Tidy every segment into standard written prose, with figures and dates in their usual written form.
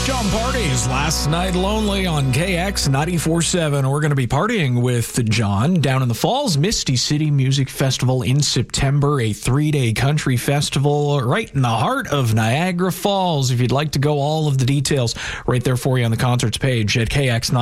John Party's Last Night Lonely on KX 94.7. We're going to be partying with John down in the Falls Misty City Music Festival in September, a 3-day country festival right in the heart of Niagara Falls. If you'd like to go, all of the details right there for you on the concerts page at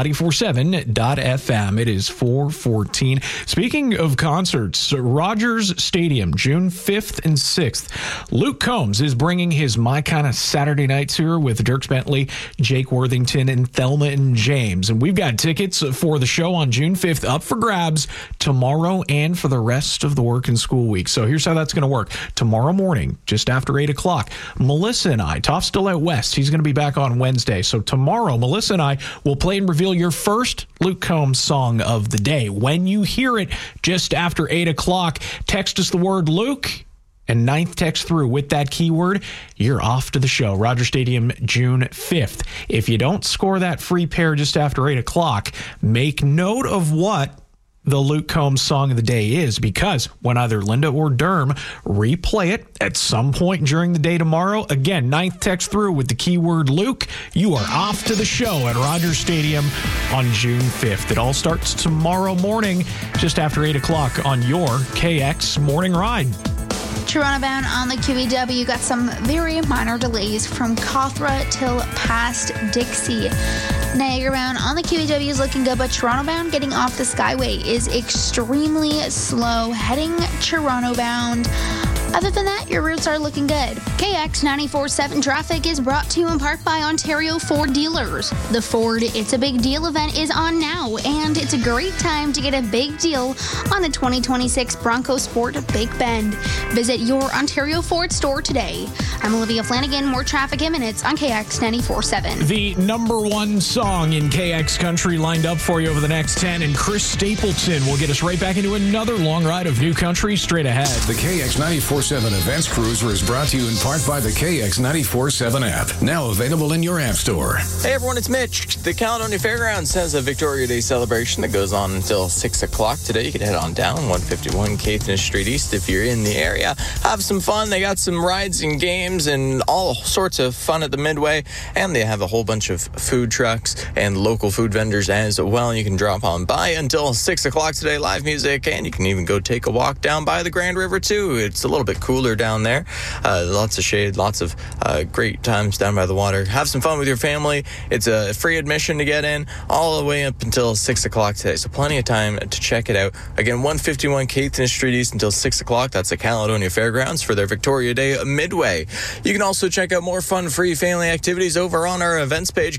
kx947.fm. It is 4:14. Speaking of concerts, Rogers Stadium, June 5th and 6th. Luke Combs is bringing his My Kinda Saturday Night tour with Dierks Bentley, Jake Worthington, and Thelma and James. And we've got tickets for the show on June 5th up for grabs tomorrow and for the rest of the work and school week. So here's how that's going to work. Tomorrow morning, just after 8 o'clock, Melissa and I, Toph's still out west. He's going to be back on Wednesday. So tomorrow, Melissa and I will play and reveal your first Luke Combs song of the day. When you hear it just after 8 o'clock, text us the word Luke and 9th text through with that keyword, you're off to the show. Rogers Stadium, June 5th. If you don't score that free pair just after 8 o'clock, make note of what the Luke Combs song of the day is, because when either Linda or Derm replay it at some point during the day tomorrow, again, 9th text through with the keyword Luke, you are off to the show at Rogers Stadium on June 5th. It all starts tomorrow morning just after 8 o'clock on your KX Morning Ride. Toronto bound on the QEW got some very minor delays from Cawthra till past Dixie. Niagara bound on the QEW is looking good, but Toronto bound getting off the Skyway is extremely slow, heading Toronto bound. Other than that, your routes are looking good. KX 94.7 traffic is brought to you in part by Ontario Ford Dealers. The Ford It's a Big Deal event is on now, and it's a great time to get a big deal on the 2026 Bronco Sport Big Bend. Visit your Ontario Ford store today. I'm Olivia Flanagan. More traffic in minutes on KX 94.7. The number one song in KX Country lined up for you over the next 10, and Chris Stapleton will get us right back into another long ride of new country straight ahead. The KX 94.7 Events Cruiser is brought to you in part by the KX 94.7 app, now available in your app store. Hey everyone, it's Mitch. The Caledonia Fairgrounds has a Victoria Day celebration that goes on until 6 o'clock today. You can head on down 151 Caithness Street East if you're in the area. Have some fun. They got some rides and games and all sorts of fun at the Midway, and they have a whole bunch of food trucks and local food vendors as well. You can drop on by until 6 o'clock today, live music, and you can even go take a walk down by the Grand River too. It's a little bit cooler down there. Lots of shade, lots of great times down by the water. Have some fun with your family. It's a free admission to get in all the way up until 6 o'clock today, so plenty of time to check it out. Again, 151 Caithness Street East until 6 o'clock. That's the Caledonia Fairgrounds for their Victoria Day Midway. You can also check out more fun, free family activities over on our events page,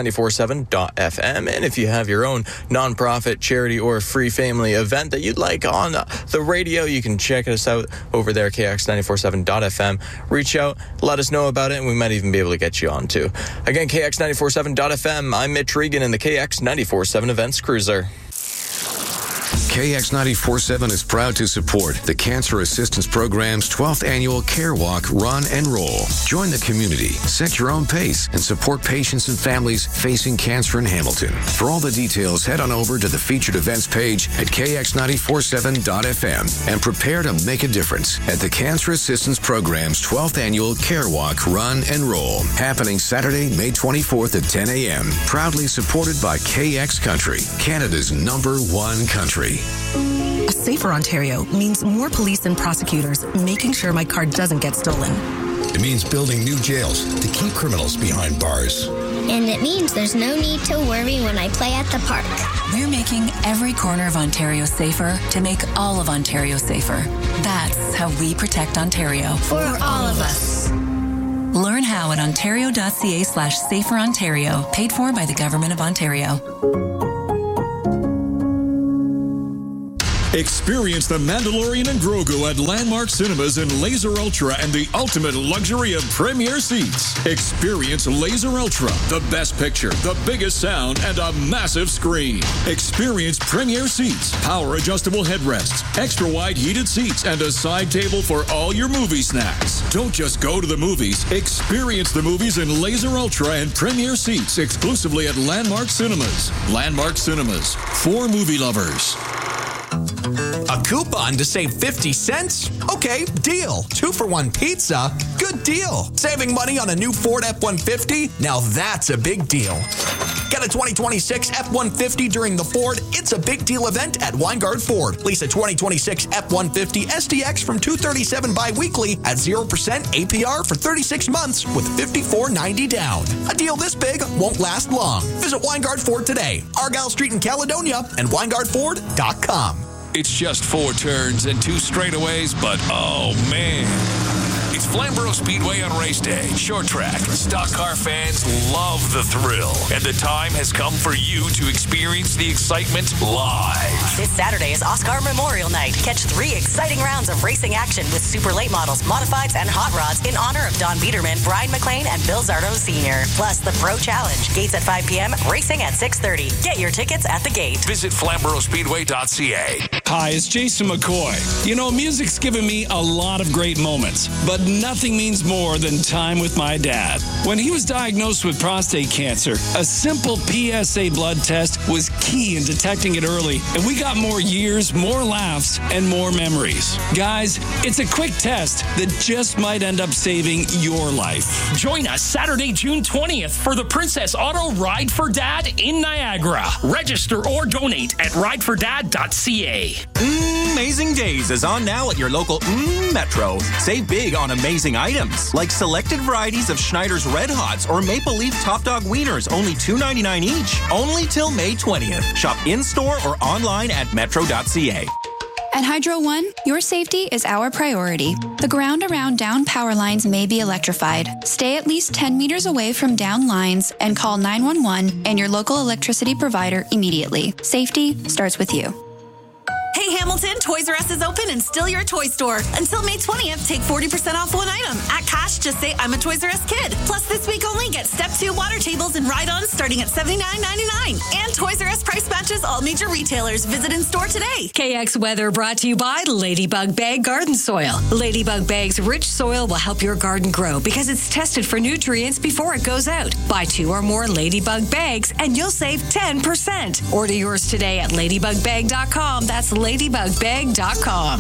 kx947.fm. And if you have your own nonprofit, charity, or free family event that you'd like on the radio, you can check us out over there, kx947.fm. Reach out, let us know about it, and we might even be able to get you on too. Again, kx947.fm. I'm Mitch Regan in the KX 94.7 Events Cruiser. KX 94.7 is proud to support the Cancer Assistance Program's 12th annual Care Walk, Run, and Roll. Join the community, set your own pace, and support patients and families facing cancer in Hamilton. For all the details, head on over to the featured events page at kx947.fm and prepare to make a difference at the Cancer Assistance Program's 12th annual Care Walk, Run, and Roll, happening Saturday, May 24th at 10 a.m. Proudly supported by KX Country, Canada's #1 country. A safer Ontario means more police and prosecutors making sure my car doesn't get stolen. It means building new jails to keep criminals behind bars. And it means there's no need to worry when I play at the park. We're making every corner of Ontario safer to make all of Ontario safer. That's how we protect Ontario. For all of us. Learn how at ontario.ca/saferontario, paid for by the Government of Ontario. Experience The Mandalorian and Grogu at Landmark Cinemas in Laser Ultra and the ultimate luxury of premier seats. Experience Laser Ultra, the best picture, the biggest sound, and a massive screen. Experience premier seats, power-adjustable headrests, extra-wide heated seats, and a side table for all your movie snacks. Don't just go to the movies. Experience the movies in Laser Ultra and premier seats exclusively at Landmark Cinemas. Landmark Cinemas, for movie lovers. A coupon to save 50 cents? Okay, deal. 2-for-1 pizza? Good deal. Saving money on a new Ford F-150? Now that's a big deal. Get a 2026 F-150 during the Ford It's a Big Deal event at Weingard Ford. Lease a 2026 F-150 STX from $237 bi-weekly at 0% APR for 36 months with $54.90 down. A deal this big won't last long. Visit Weingard Ford today. Argyle Street in Caledonia and WeingardFord.com. It's just 4 turns and 2 straightaways, but oh man. It's Flamborough Speedway on race day. Short track. Stock car fans love the thrill. And the time has come for you to experience the excitement live. This Saturday is Oscar Memorial Night. Catch 3 exciting rounds of racing action with super late models, modifieds, and hot rods in honor of Don Biederman, Brian McLean, and Bill Zardo Sr. Plus the Pro Challenge. Gates at 5 p.m., racing at 6:30. Get your tickets at the gate. Visit FlamboroughSpeedway.ca. Hi, it's Jason McCoy. You know, music's given me a lot of great moments, but nothing means more than time with my dad. When he was diagnosed with prostate cancer, a simple PSA blood test was key in detecting it early, and we got more years, more laughs, and more memories. Guys, it's a quick test that just might end up saving your life. Join us Saturday, June 20th for the Princess Auto Ride for Dad in Niagara. Register or donate at ridefordad.ca. Amazing Days is on now at your local Metro. Save big on amazing items like selected varieties of Schneider's Red Hots or Maple Leaf Top Dog Wieners, only $2.99 each. Only till May 20th. Shop in-store or online at metro.ca. At Hydro One, your safety is our priority. The ground around down power lines may be electrified. Stay at least 10 meters away from down lines and call 911 and your local electricity provider immediately. Safety starts with you. Hey Hamilton, Toys R Us is open and still your toy store. Until May 20th, take 40% off one item. At cash, just say I'm a Toys R Us kid. Plus this week only, get Step 2 water tables and ride-ons starting at $79.99. And Toys R Us price matches all major retailers. Visit in store today. KX Weather brought to you by Ladybug Bag Garden Soil. Ladybug Bag's rich soil will help your garden grow because it's tested for nutrients before it goes out. Buy 2 or more Ladybug Bags and you'll save 10%. Order yours today at ladybugbag.com. That's ladybugbag.com.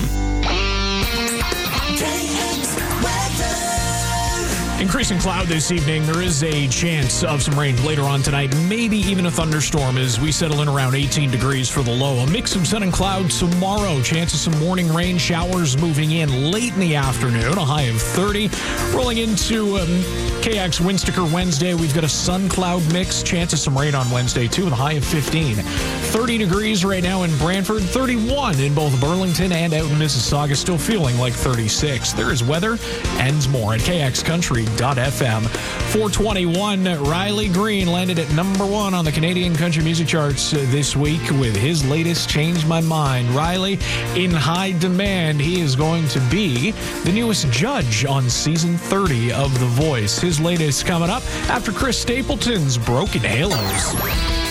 Increasing cloud this evening. There is a chance of some rain later on tonight, maybe even a thunderstorm as we settle in around 18 degrees for the low. A mix of sun and cloud tomorrow. Chance of some morning rain showers moving in late in the afternoon. A high of 30. Rolling into KX Windsticker Wednesday, we've got a sun-cloud mix. Chance of some rain on Wednesday, too, with a high of 15. 30 degrees right now in Brantford. 31 in both Burlington and out in Mississauga. Still feeling like 36. There is weather and more at KXCountry.fm. 421, Riley Green landed at number 1 on the Canadian country music charts this week with his latest Change My Mind. Riley in high demand. He is going to be the newest judge on season 30 of The Voice. His latest coming up after Chris Stapleton's Broken Halos.